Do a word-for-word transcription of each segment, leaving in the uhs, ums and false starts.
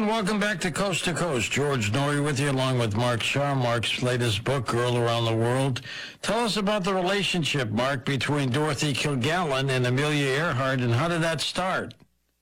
And welcome back to Coast to Coast. George Noory with you, along with Mark Shaw. Mark's latest book, Girl Around the World. Tell us about the relationship, Mark, between Dorothy Kilgallen and Amelia Earhart, and how did that start?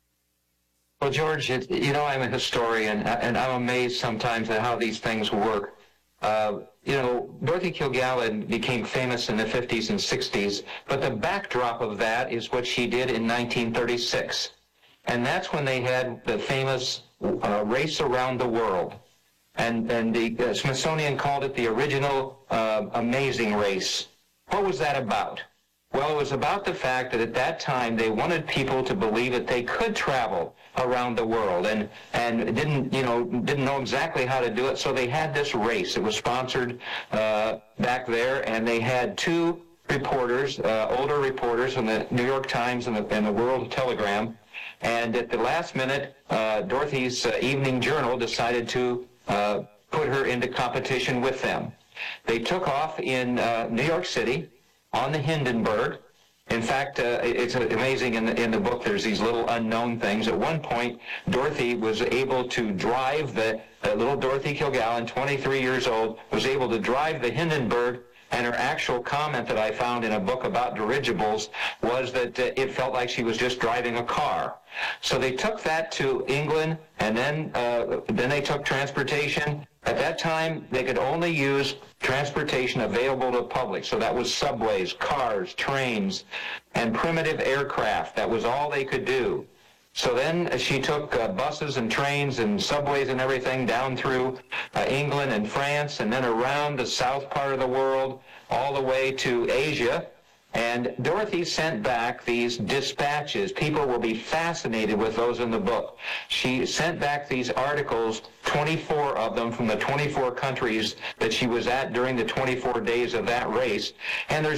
Well, George, it, you know, I'm a historian, and I'm amazed sometimes at how these things work. Uh, you know, Dorothy Kilgallen became famous in the fifties and sixties, but the backdrop of that is what she did in nineteen thirty-six. And that's when they had the famous uh, race around the world. And, and the uh, Smithsonian called it the original uh, amazing race. What was that about? Well, it was about the fact that at that time they wanted people to believe that they could travel around the world, and and didn't you know didn't know exactly how to do it. So they had this race. It was sponsored uh, back there, and they had two reporters, uh, older reporters from the New York Times and the, and the World Telegram. And at the last minute, uh, Dorothy's uh, Evening Journal decided to uh, put her into competition with them. They took off in uh, New York City on the Hindenburg. In fact, uh, it's amazing in the, in the book, there's these little unknown things. At one point, Dorothy was able to drive the, uh, little Dorothy Kilgallen, twenty-three years old, was able to drive the Hindenburg, and her actual comment that I found in a book about dirigibles was that uh, it felt like she was just driving a car. So they took that to England, and then uh, then they took transportation. At that time, they could only use transportation available to the public. So that was subways, cars, trains, and primitive aircraft. That was all they could do. So then she took uh, buses and trains and subways and everything down through uh, England and France, and then around the south part of the world, all the way to Asia. And Dorothy sent back these dispatches. People will be fascinated with those in the book. She sent back these articles, twenty-four of them from the twenty-four countries that she was at during the twenty-four days of that race. And there's